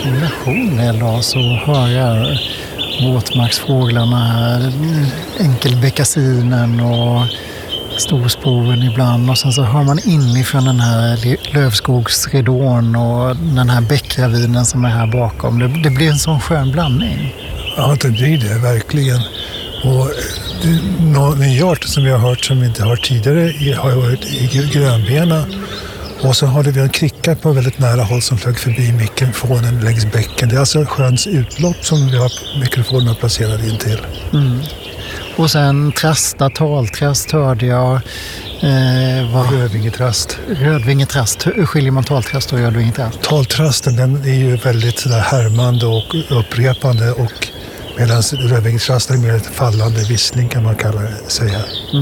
kombination idag, så hör jag våtmarksfåglarna här, enkelbeckasinen och storspoven ibland, och sen så hör man inifrån den här lövskogsridån och den här bäckravinen som är här bakom. Det blir en sån skön blandning. Ja, det blir det verkligen. Och någon ny art som vi har hört som vi inte har hört tidigare har varit i grönbena. Och så hade vi en kricka på väldigt nära håll som flög förbi mikrofonen längs bäcken. Det är alltså sjöns utlopp som vi har mikrofonerna placerade in till. Mm. Och sen taltrast hörde jag. Rödvingetrast. Rödvingetrast. Hur skiljer man taltrast och rödvingetrast? Taltrasten, den är ju väldigt sådär härmande och upprepande, och medan rödvingetrasten är mer ett fallande vissling kan man kalla det, säga.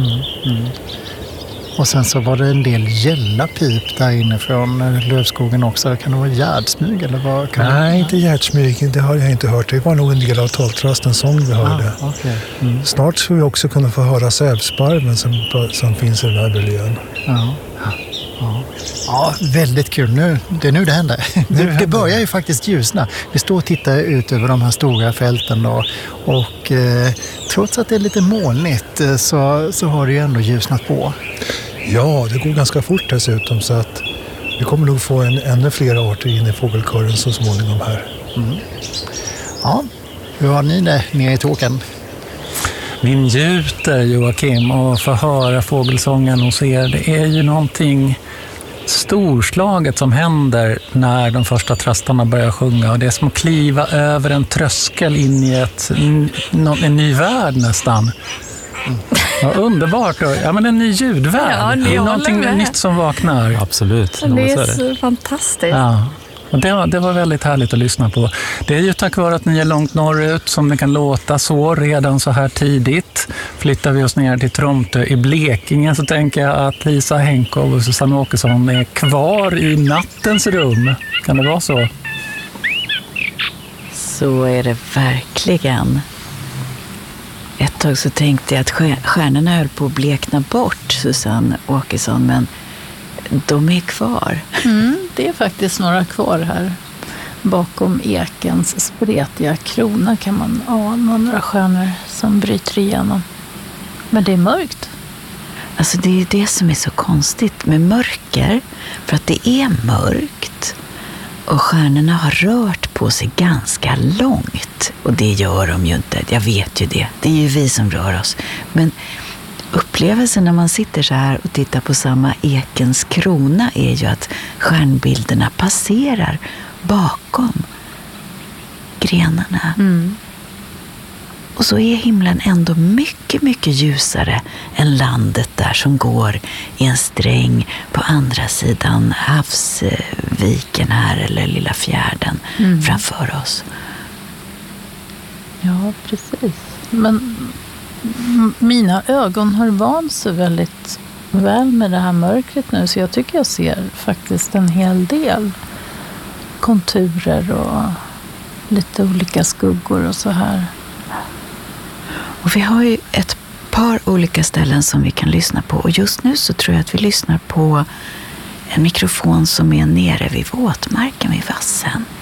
Och sen så var det en del gällapip där inne från lövskogen också. Kan det vara gärdsmyg eller vad? Nej, inte gärdsmyg. Det har jag inte hört. Det var nog en del av taltrastens sång vi hörde. Okay. Snart ska vi också kunna få höra sävsparven som finns i den här miljön. Ja, väldigt kul. Det är nu det händer. Det börjar ju faktiskt ljusna. Vi står och tittar ut över de här stora fälten då, och trots att det är lite molnigt så har det ju ändå ljusnat på. Ja, det går ganska fort dessutom, så att vi kommer nog få ännu fler arter in i fågelkören så småningom här. Ja, hur har ni det nere i Tåkern? Vi njuter, Joakim, och får höra fågelsången hos er. Det är ju någonting storslaget som händer när de första trastarna börjar sjunga, och det är som att kliva över en tröskel in i en ny värld nästan. Ja, underbart. Ja, men en ny ljudvärld. Ja, det är någonting nytt som vaknar. Absolut. Det är så fantastiskt. Ja. Och det var väldigt härligt att lyssna på. Det är ju tack vare att ni är långt norrut som det kan låta så redan så här tidigt. Flyttar vi oss ner till Tromtö i Blekinge, så tänker jag att Lisa Henkov och Susanne Åkesson är kvar i nattens rum. Kan det vara så? Så är det verkligen. Ett tag så tänkte jag att stjärnorna höll på att blekna bort, Susanne Åkesson, men de är kvar. Det är faktiskt några kvar här. Bakom ekens spretiga krona kan man ana några stjärnor som bryter igenom. Men det är mörkt. Alltså det är ju det som är så konstigt med mörker. För att det är mörkt. Och stjärnorna har rört på sig ganska långt. Och det gör de ju inte. Jag vet ju det. Det är ju vi som rör oss. Men upplevelsen när man sitter så här och tittar på samma ekens krona är ju att stjärnbilderna passerar bakom grenarna. Och så är himlen ändå mycket, mycket ljusare än landet där som går i en sträng på andra sidan havsviken här, eller lilla fjärden framför oss. Ja, precis. Men mina ögon har vant sig väldigt väl med det här mörkret nu, så jag tycker jag ser faktiskt en hel del konturer och lite olika skuggor och så här. Och vi har ju ett par olika ställen som vi kan lyssna på, och just nu så tror jag att vi lyssnar på en mikrofon som är nere vid våtmarken vid vassen.